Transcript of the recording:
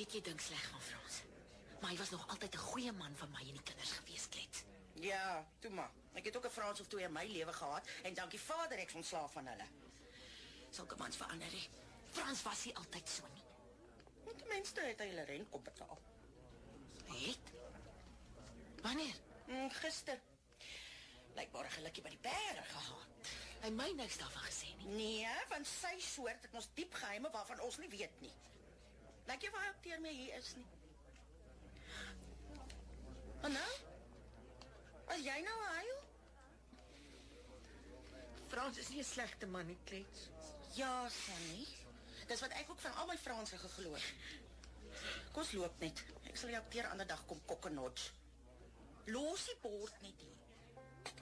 weet jy dink sleg van Frans. Maar hy was nog altyd 'n goeie man vir my en die kinders gewees, Klets. Ja, toe maar. Ek het ook 'n Frans of twee in my lewe gehad en dankie Vader ek's ontslaaf van hulle. Sulke mans verander nie. Frans was nie altyd so nie. Ten minste het hy hulle rent kom betaal. Het? Wanneer? Gister. Blykbaar gelukkie by die perde gehad. Hy my niks daarvan gesê nie. Nee, want sy soort het ons diep geheime waarvan ons nie weet nie. Lyk jy waar hy opteer mee hier is nie? En nou? As jy nou huil? Frans is nie 'n slegte man nie, Klets. Ja, Sannie. Dis wat ek ook van al my Franse geglo het. Kom ons loop net. Ek sal jou keer 'n ander dag kom kok en notch. Los die bord net hier.